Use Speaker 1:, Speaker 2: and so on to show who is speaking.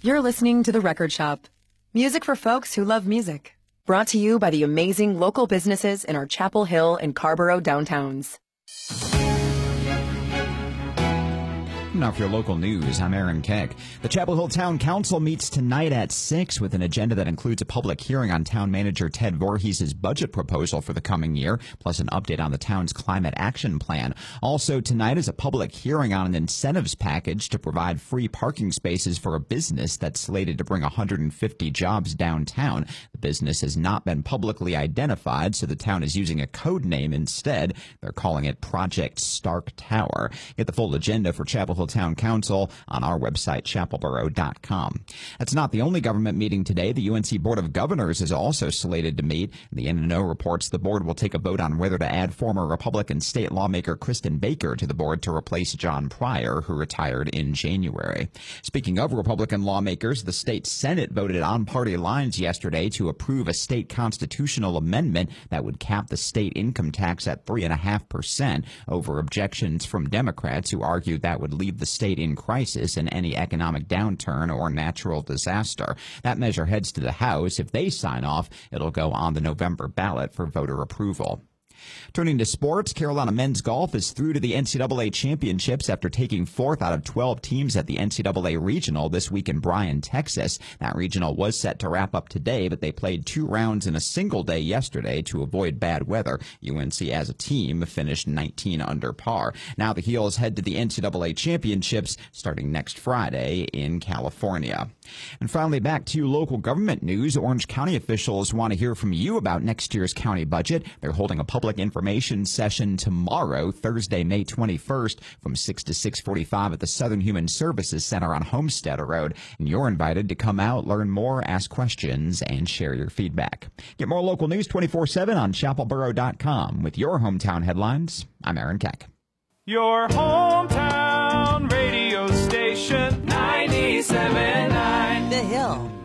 Speaker 1: You're listening to The Record Shop. Music for folks who love music. Brought to you by the amazing local businesses in our Chapel Hill and Carborough downtowns.
Speaker 2: Now for your local news, I'm Aaron Keck. The Chapel Hill Town Council meets tonight at 6 with an agenda that includes a public hearing on Town Manager Ted Voorhees' budget proposal for the coming year, plus an update on the town's climate action plan. Also tonight is a public hearing on an incentives package to provide free parking spaces for a business that's slated to bring 150 jobs downtown. The business has not been publicly identified, so the town is using a code name instead. They're calling it Project Stark Tower. Get the full agenda for Chapel Hill Town Council on our website, chapelboro.com. That's not the only government meeting today. The UNC Board of Governors is also slated to meet. The NNO reports the board will take a vote on whether to add former Republican state lawmaker Kristen Baker to the board to replace John Pryor, who retired in January. Speaking of Republican lawmakers, the state Senate voted on party lines yesterday to approve a state constitutional amendment that would cap the state income tax at 3.5% over objections from Democrats who argued that would leave the state in crisis in any economic downturn or natural disaster. That measure heads to the House. If they sign off, it'll go on the November ballot for voter approval. Turning to sports, Carolina men's golf is through to the NCAA championships after taking 4th out of 12 teams at the NCAA regional this week in Bryan, Texas. That regional was set to wrap up today, but they played 2 rounds in a single day yesterday to avoid bad weather. UNC as a team finished 19 under par. Now the Heels head to the NCAA championships starting next Friday in California. And finally, back to local government news. Orange County officials want to hear from you about next year's county budget. They're holding a public information session tomorrow, Thursday, May 21st, from 6 to 6:45 at the Southern Human Services Center on Homestead Road. And you're invited to come out, learn more, ask questions, and share your feedback. Get more local news 24/7 on chapelboro.com. With your hometown headlines, I'm Aaron Keck.
Speaker 3: Your hometown radio station, 97.9
Speaker 4: The Hill.